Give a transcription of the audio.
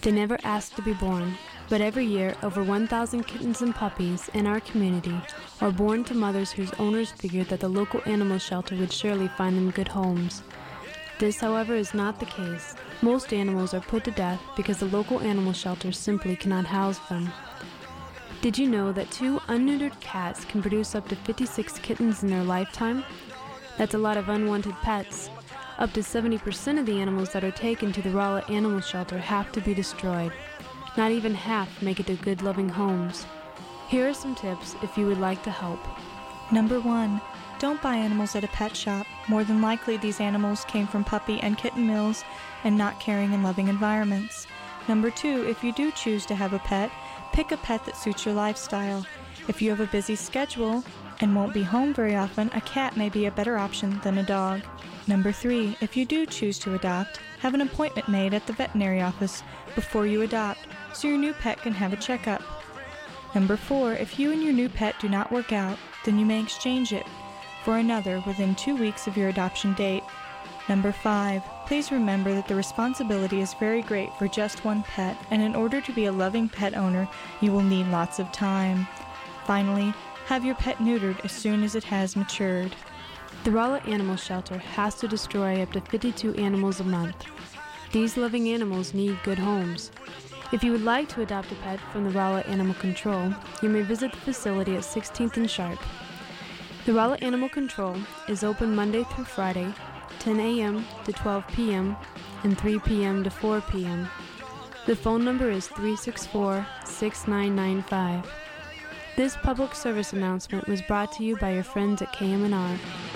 They never asked to be born, but every year over 1,000 kittens and puppies in our community are born to mothers whose owners figured that the local animal shelter would surely find them good homes. This, however, is not the case. Most animals are put to death because the local animal shelter simply cannot house them. Did you know that 2 unneutered cats can produce up to 56 kittens in their lifetime? That's a lot of unwanted pets. Up to 70% of the animals that are taken to the Rolla Animal Shelter have to be destroyed. Not even half make it to good, loving homes. Here are some tips if you would like to help. Number 1. Don't buy animals at a pet shop. More than likely, these animals came from puppy and kitten mills and not caring and loving environments. Number 2. If you do choose to have a pet, pick a pet that suits your lifestyle. If you have a busy schedule and won't be home very often, a cat may be a better option than a dog. Number 3. If you do choose to adopt, have an appointment made at the veterinary office before you adopt, so your new pet can have a checkup. Number 4. If you and your new pet do not work out, then you may exchange it for another within 2 weeks of your adoption date. Number 5. Please remember that the responsibility is very great for just one pet, and in order to be a loving pet owner, you will need lots of time. Finally, have your pet neutered as soon as it has matured. The Rolla Animal Shelter has to destroy up to 52 animals a month. These living animals need good homes. If you would like to adopt a pet from the Rolla Animal Control, you may visit the facility at 16th and Sharp. The Rolla Animal Control is open Monday through Friday, 10 a.m. to 12 p.m. and 3 p.m. to 4 p.m. The phone number is 364-6995. This public service announcement was brought to you by your friends at KMNR.